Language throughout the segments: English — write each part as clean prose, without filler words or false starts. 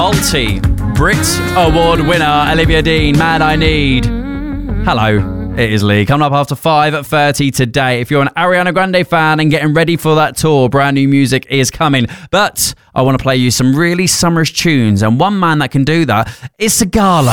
Brit Award winner Olivia Dean, Man I Need. Hello, it is Lee. Coming up after 5:30 today. If you're an Ariana Grande fan and getting ready for that tour, brand new music is coming. But I want to play you some really summerish tunes, and one man that can do that is Sigala.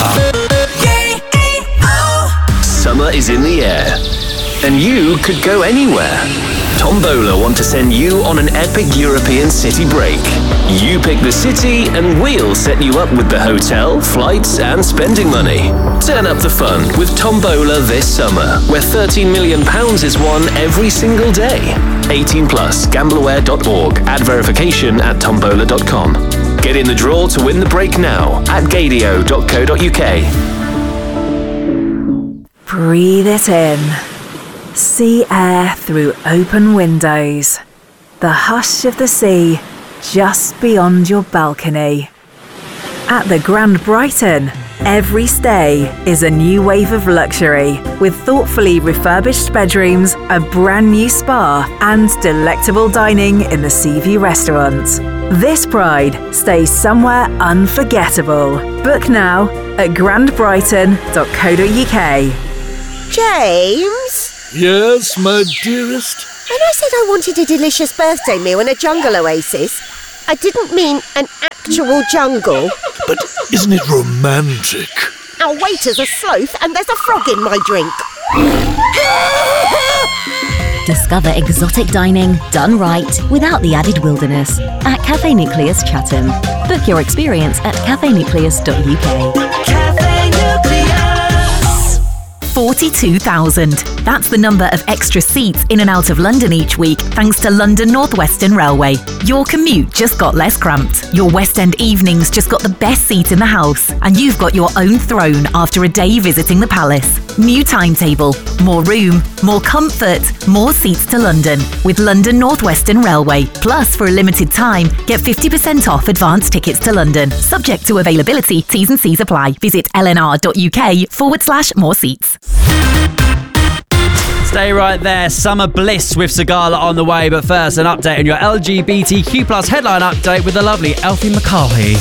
Summer is in the air, and you could go anywhere. Tombola want to send you on an epic European city break. You pick the city and we'll set you up with the hotel, flights and spending money. Turn up the fun with Tombola this summer, where £13 million is won every single day. 18 plus, gambleaware.org. Add verification at tombola.com. Get in the draw to win the break now at gadio.co.uk. Breathe it in. Sea air through open windows. The hush of the sea just beyond your balcony. At the Grand Brighton, every stay is a new wave of luxury, with thoughtfully refurbished bedrooms, a brand new spa, and delectable dining in the Seaview restaurant. This Pride stays somewhere unforgettable. Book now at grandbrighton.co.uk. James? Yes, my dearest? When I said I wanted a delicious birthday meal and a jungle oasis, I didn't mean an actual jungle. But isn't it romantic? Our waiter's a sloth and there's a frog in my drink. Discover exotic dining done right without the added wilderness at Cafe Nucleus Chatham. Book your experience at cafenucleus.uk. Cafe Nucleus. 42,000. That's the number of extra seats in and out of London each week, thanks to London North Western Railway. Your commute just got less cramped. Your West End evenings just got the best seat in the house. And you've got your own throne after a day visiting the palace. New timetable, more room, more comfort, more seats to London with London North Western Railway. Plus, for a limited time, get 50% off advance tickets to London. Subject to availability, T's and C's apply. Visit lnr.uk/more seats. Stay right there. Summer bliss with Sigala on the way. But first, an update on your LGBTQ plus headline update with the lovely Elfie McCarthy.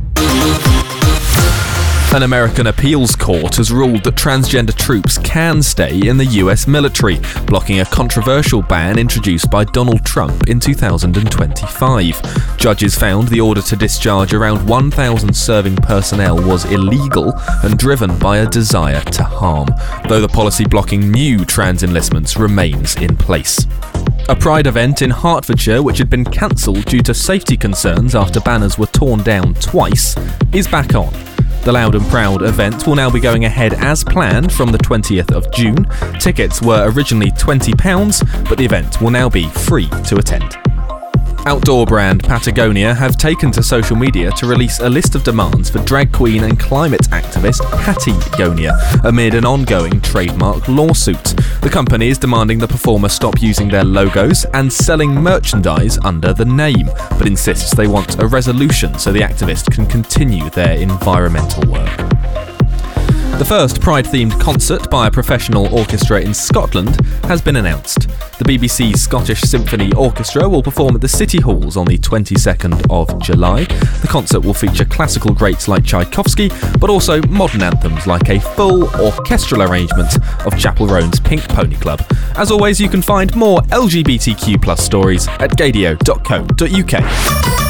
An American appeals court has ruled that transgender troops can stay in the US military, blocking a controversial ban introduced by Donald Trump in 2025. Judges found the order to discharge around 1,000 serving personnel was illegal and driven by a desire to harm, though the policy blocking new trans enlistments remains in place. A Pride event in Hertfordshire, which had been cancelled due to safety concerns after banners were torn down twice, is back on. The Loud and Proud event will now be going ahead as planned from the 20th of June. Tickets were originally £20, but the event will now be free to attend. Outdoor brand Patagonia have taken to social media to release a list of demands for drag queen and climate activist Patagonia amid an ongoing trademark lawsuit. The company is demanding the performer stop using their logos and selling merchandise under the name, but insists they want a resolution so the activist can continue their environmental work. The first Pride-themed concert by a professional orchestra in Scotland has been announced. The BBC Scottish Symphony Orchestra will perform at the City Halls on the 22nd of July. The concert will feature classical greats like Tchaikovsky, but also modern anthems like a full orchestral arrangement of Chapel Roan's Pink Pony Club. As always, you can find more LGBTQ+ stories at gadio.co.uk.